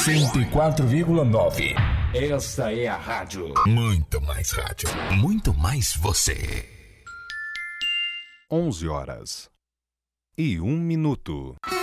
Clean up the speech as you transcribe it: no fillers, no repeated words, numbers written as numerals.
104,9. Esta é a rádio. Muito mais rádio. Muito mais você. 11 horas e 1 minuto.